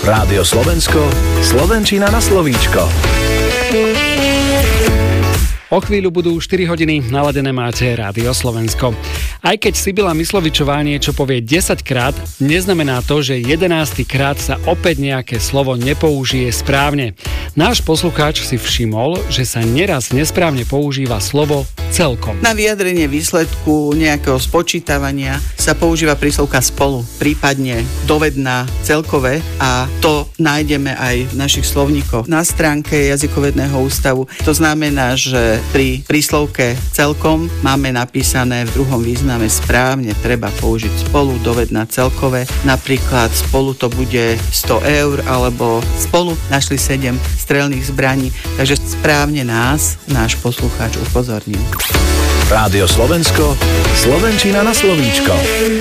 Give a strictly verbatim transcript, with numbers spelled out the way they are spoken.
Rádio Slovensko, slovenčina na slovíčko. O chvíľu budú štyri hodiny, naladené máte Rádio Slovensko. Aj keď Sibila Myslovičová niečo povie desaťkrát, neznamená to, že jedenásty krát sa opäť nejaké slovo nepoužije správne. Náš poslucháč si všimol, že sa neraz nesprávne používa slovo celkom. Na vyjadrenie výsledku nejakého spočítavania sa používa príslovka spolu, prípadne dovedná, celkové, a to nájdeme aj v našich slovníkoch na stránke Jazykovedného ústavu. To znamená, že pri príslovke celkom máme napísané v druhom význame správne, treba použiť spolu, dovedná, celkové. Napríklad spolu to bude sto eur, alebo spolu našli sedem strelných zbraní. Takže správne nás náš poslucháč upozornil. Rádio Slovensko, slovenčina na slovíčko.